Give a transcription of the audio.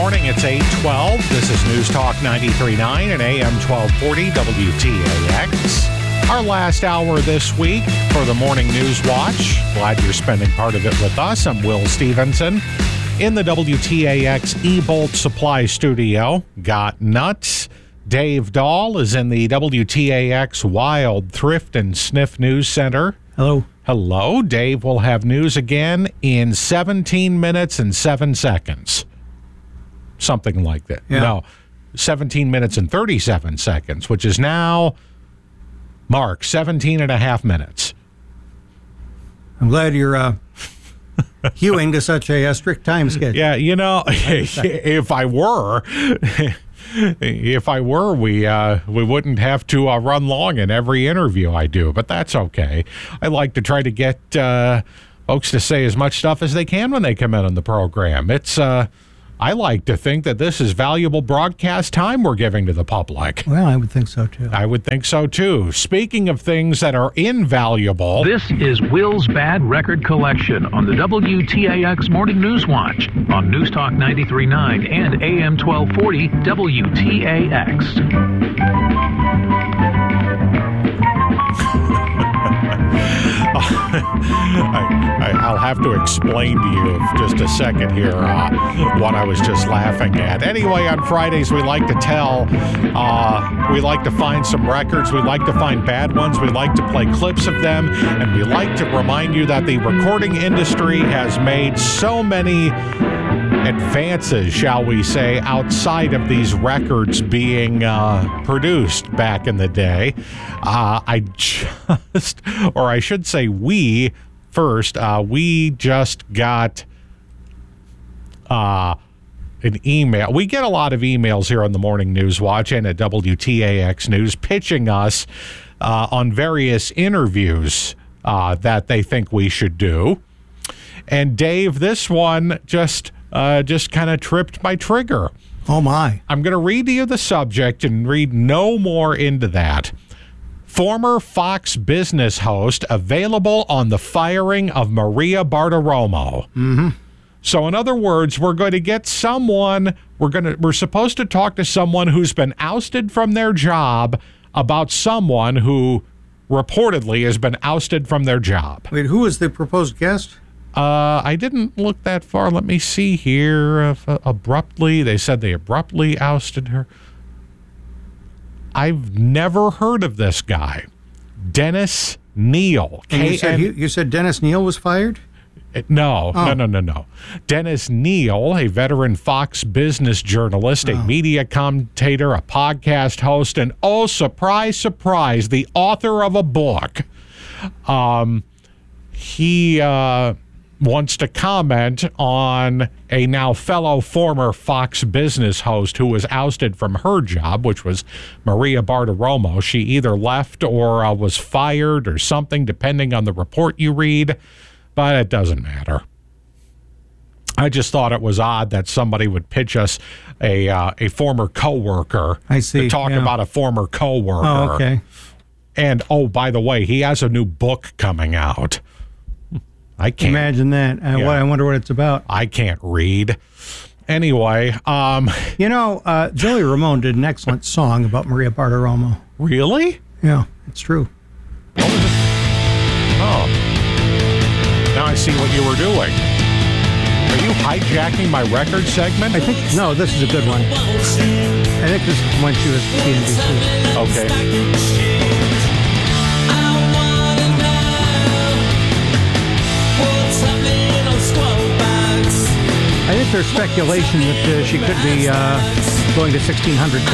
morning. It's 8:12. This is News Talk 93.9 and AM 1240 WTAX. Our last hour this week for the Morning News Watch. Glad you're spending part of it with us. I'm Will Stevenson in the WTAX E-Bolt Supply Studio. Got nuts. Dave Dahl is in the WTAX Wild Thrift and Sniff News Center. Hello. Hello. Dave will have news again in 17 minutes and 7 seconds. Something like that. Yeah. No, 17 minutes and 37 seconds, which is now, Mark, 17 and a half minutes. I'm glad you're hewing to such a strict time schedule. Yeah, you know, if I were, we wouldn't have to run long in every interview I do, but that's okay. I like to try to get folks to say as much stuff as they can when they come in on the program. It's I like to think that this is valuable broadcast time we're giving to the public. Well, I would think so, too. I would think so, too. Speaking of things that are invaluable... This is Will's Bad Record Collection on the WTAX Morning News Watch on News Talk 93.9 and AM 1240 WTAX. I'll have to explain to you in just a second here what I was just laughing at. Anyway, on Fridays we like to tell, we like to find some records, we like to find bad ones, we like to play clips of them, and we like to remind you that the recording industry has made so many advances, shall we say, outside of these records being produced back in the day. We just got an email. We get a lot of emails here on the Morning News Watch and at WTAX News pitching us on various interviews that they think we should do. And Dave, this one just kind of tripped my trigger. Oh, my. I'm going to read to you the subject and read no more into that. Former Fox Business host available on the firing of Maria Bartiromo. Mm-hmm. So in other words, we're going to get someone, we're supposed to talk to someone who's been ousted from their job about someone who reportedly has been ousted from their job. Wait, who was the proposed guest? I didn't look that far. Let me see here. They said they abruptly ousted her. I've never heard of this guy. Dennis Neal. You said Dennis Neal was fired? No. Dennis Neal, a veteran Fox Business journalist, a media commentator, a podcast host, and surprise, surprise, the author of a book. He wants to comment on a now fellow former Fox Business host who was ousted from her job, which was Maria Bartiromo. She either left or was fired or something, depending on the report you read, but it doesn't matter. I just thought it was odd that somebody would pitch us a former coworker. I see. To talk about a former coworker. Oh, okay. And, by the way, he has a new book coming out. I can't imagine that. I wonder what it's about. I can't read. Anyway, Joey Ramone did an excellent song about Maria Bartiromo. Really? Yeah, it's true. What was it? Oh. Now I see what you were doing. Are you hijacking my record segment? I think, no, this is a good one. I think this is when she was CNBC. Okay. I think there's speculation that she could be going to 1,600